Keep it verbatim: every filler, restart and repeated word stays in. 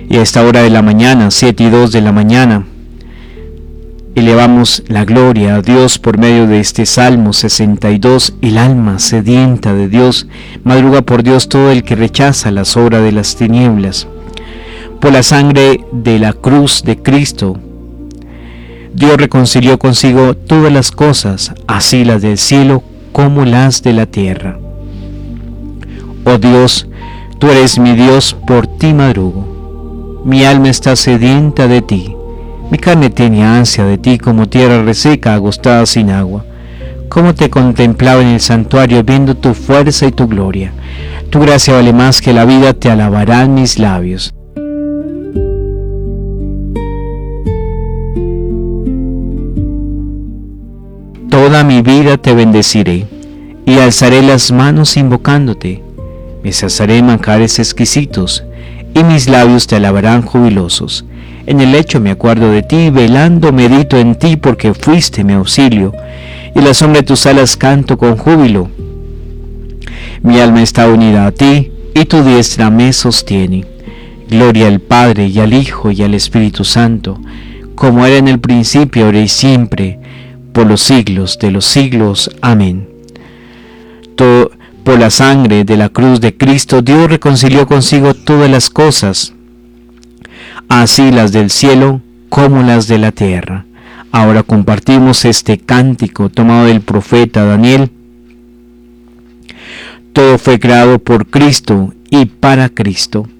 Y a esta hora de la mañana, siete y dos de la mañana, elevamos la gloria a Dios por medio de este Salmo sesenta y dos. El alma sedienta de Dios, madruga por Dios todo el que rechaza las obras de las tinieblas. Por la sangre de la cruz de Cristo, Dios reconcilió consigo todas las cosas, así las del cielo como las de la tierra. Oh Dios, tú eres mi Dios, por ti madrugo. Mi alma está sedienta de ti. Mi carne tiene ansia de ti como tierra reseca, agostada sin agua. Cómo te contemplaba en el santuario, viendo tu fuerza y tu gloria. Tu gracia vale más que la vida, te alabarán mis labios. Toda mi vida te bendeciré, y alzaré las manos invocándote. Me saciaré manjares exquisitos, y mis labios te alabarán jubilosos. En el lecho me acuerdo de ti, velando medito en ti, porque fuiste mi auxilio, y la sombra de tus alas canto con júbilo. Mi alma está unida a ti, y tu diestra me sostiene. Gloria al Padre, y al Hijo, y al Espíritu Santo, como era en el principio, ahora y siempre, por los siglos de los siglos. Amén. Todo, por la sangre de la cruz de Cristo, Dios reconcilió consigo todas las cosas, así las del cielo como las de la tierra. Ahora compartimos este cántico tomado del profeta Daniel. Todo fue creado por Cristo y para Cristo.